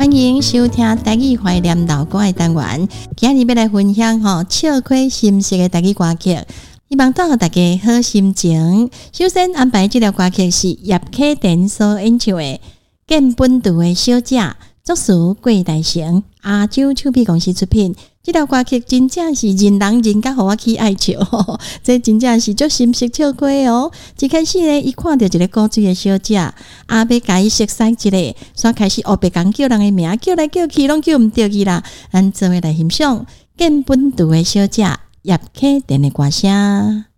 欢迎收听台语怀念老歌的单元。今日要来分享笑开心色的台语歌曲，希望带给大家好心情。首先安排这条歌曲是叶启田所演唱的《见本土的小姐》，作词郭大成，亚洲唱片公司出品。这条歌曲真正是人人人甲互我去爱笑，这真正是足心色笑开哦。一开始呢，伊看到一个古锥的小姐，要甲伊熟悉一下，煞开始黑白讲叫人的名，叫来叫去拢叫毋着伊啦。咱做伙来欣赏《见本土的小姐》叶启田的歌声。